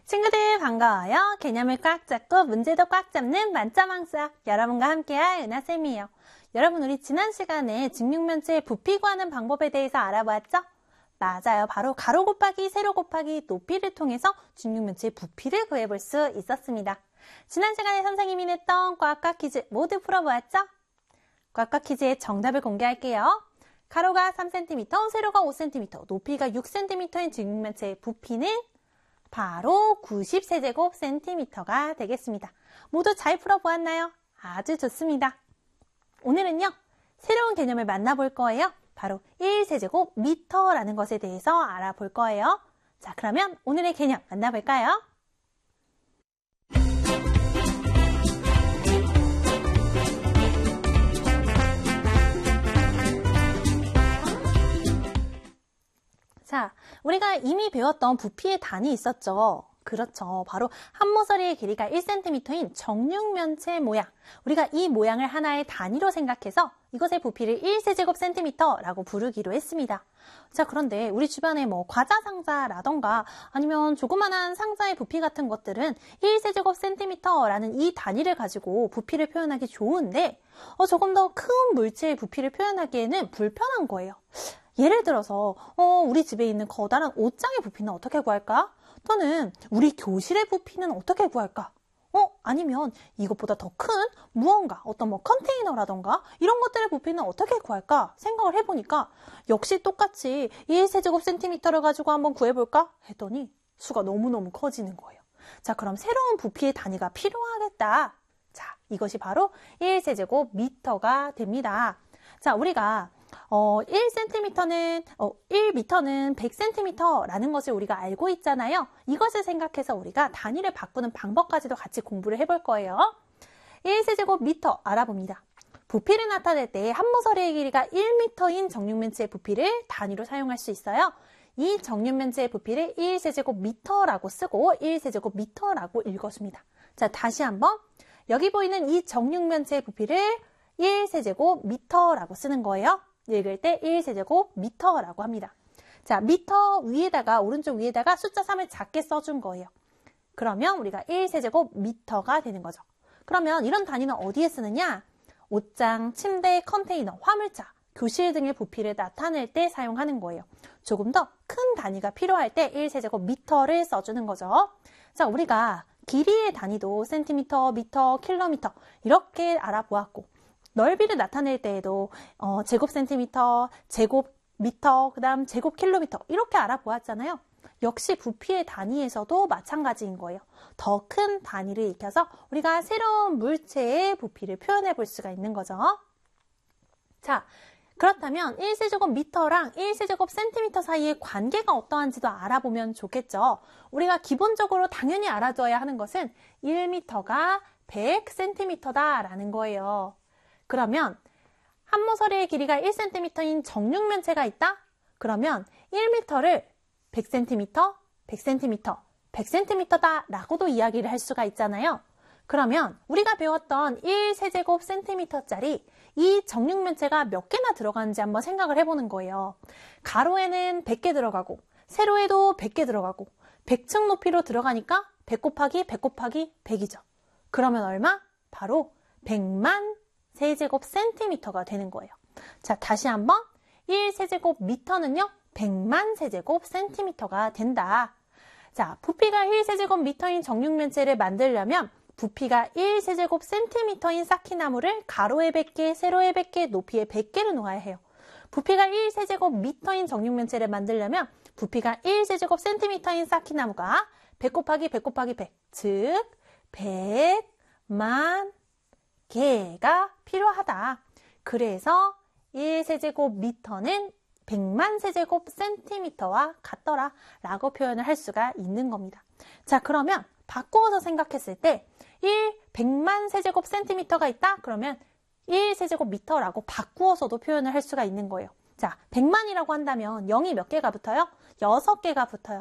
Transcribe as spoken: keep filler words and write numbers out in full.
친구들 반가워요. 개념을 꽉 잡고 문제도 꽉 잡는 만점학습 여러분과 함께할 은하쌤이에요. 여러분 우리 지난 시간에 직육면체의 부피 구하는 방법에 대해서 알아보았죠? 맞아요. 바로 가로 곱하기 세로 곱하기 높이를 통해서 직육면체의 부피를 구해볼 수 있었습니다. 지난 시간에 선생님이 냈던 꽉꽉 퀴즈 모두 풀어보았죠? 꽉꽉 퀴즈의 정답을 공개할게요. 가로가 삼 센티미터, 세로가 오 센티미터, 높이가 육 센티미터인 직육면체의 부피는 바로 구십 세제곱 센티미터가 되겠습니다. 모두 잘 풀어보았나요? 아주 좋습니다. 오늘은요, 새로운 개념을 만나볼 거예요. 바로 일 세제곱 미터라는 것에 대해서 알아볼 거예요. 자, 그러면 오늘의 개념 만나볼까요? 자, 우리가 이미 배웠던 부피의 단위 있었죠? 그렇죠. 바로 한 모서리의 길이가 일 센티미터인 정육면체 모양. 우리가 이 모양을 하나의 단위로 생각해서 이것의 부피를 일 세제곱 센티미터라고 부르기로 했습니다. 자, 그런데 우리 주변에 뭐 과자 상자라던가 아니면 조그만한 상자의 부피 같은 것들은 일 세제곱 센티미터라는 이 단위를 가지고 부피를 표현하기 좋은데 어, 조금 더 큰 물체의 부피를 표현하기에는 불편한 거예요. 예를 들어서 어, 우리 집에 있는 커다란 옷장의 부피는 어떻게 구할까? 또는 우리 교실의 부피는 어떻게 구할까? 어? 아니면 이것보다 더 큰 무언가, 어떤 뭐 컨테이너라던가 이런 것들의 부피는 어떻게 구할까? 생각을 해보니까 역시 똑같이 일 세제곱 센티미터를 가지고 한번 구해볼까? 했더니 수가 너무너무 커지는 거예요. 자, 그럼 새로운 부피의 단위가 필요하겠다. 자, 이것이 바로 일 세제곱 미터가 됩니다. 자, 우리가 어, 일 센티미터는, 어, 일 미터는 백 센티미터라는 것을 우리가 알고 있잖아요. 이것을 생각해서 우리가 단위를 바꾸는 방법까지도 같이 공부를 해볼 거예요. 일 세제곱 미터 알아봅니다. 부피를 나타낼 때 한 모서리의 길이가 일 미터인 정육면체의 부피를 단위로 사용할 수 있어요. 이 정육면체의 부피를 일 세제곱 미터라고 쓰고 일 세제곱 미터라고 읽어줍니다. 자, 다시 한번 여기 보이는 이 정육면체의 부피를 일 세제곱 미터라고 쓰는 거예요. 읽을 때 일 세제곱 미터라고 합니다. 자, 미터 위에다가 오른쪽 위에다가 숫자 삼을 작게 써준 거예요. 그러면 우리가 일 세제곱 미터가 되는 거죠. 그러면 이런 단위는 어디에 쓰느냐? 옷장, 침대, 컨테이너, 화물차, 교실 등의 부피를 나타낼 때 사용하는 거예요. 조금 더 큰 단위가 필요할 때 일 세제곱 미터를 써주는 거죠. 자, 우리가 길이의 단위도 센티미터, 미터, 킬로미터 이렇게 알아보았고 넓이를 나타낼 때에도 어, 제곱 센티미터, 제곱 미터, 그 다음 제곱 킬로미터 이렇게 알아보았잖아요. 역시 부피의 단위에서도 마찬가지인 거예요. 더 큰 단위를 익혀서 우리가 새로운 물체의 부피를 표현해 볼 수가 있는 거죠. 자, 그렇다면 일 세제곱 미터랑 일 세제곱 센티미터 사이의 관계가 어떠한지도 알아보면 좋겠죠. 우리가 기본적으로 당연히 알아둬야 하는 것은 일 미터가 백 센티미터다라는 거예요. 그러면 한 모서리의 길이가 일 센티미터인 정육면체가 있다? 그러면 일 미터를 백 센티미터, 백 센티미터, 백 센티미터다 라고도 이야기를 할 수가 있잖아요. 그러면 우리가 배웠던 일 세제곱 센티미터짜리 이 정육면체가 몇 개나 들어가는지 한번 생각을 해보는 거예요. 가로에는 백 개 들어가고 세로에도 백 개 들어가고 백 층 높이로 들어가니까 백 곱하기 백 곱하기 백이죠. 그러면 얼마? 바로 백만 세제곱 센티미터가 되는 거예요. 자, 다시 한번 일 세제곱 미터는요, 백만 세제곱 센티미터가 된다. 자, 부피가 일 세제곱 미터인 정육면체를 만들려면 부피가 일 세제곱 센티미터인 쌓기나무를 가로에 백 개, 세로에 백 개, 높이에 백 개를 놓아야 해요. 부피가 일 세제곱 미터인 정육면체를 만들려면 부피가 일 세제곱 센티미터인 쌓기나무가 백 곱하기 백 곱하기 백, 즉 백만 개가 필요하다. 그래서 일 세제곱 미터는 백만 세제곱 센티미터와 같더라 라고 표현을 할 수가 있는 겁니다. 자, 그러면 바꾸어서 생각했을 때 일 백만 세제곱 센티미터가 있다? 그러면 일 세제곱 미터라고 바꾸어서도 표현을 할 수가 있는 거예요. 자, 백만이라고 한다면 영이 몇 개가 붙어요? 여섯 개가 붙어요.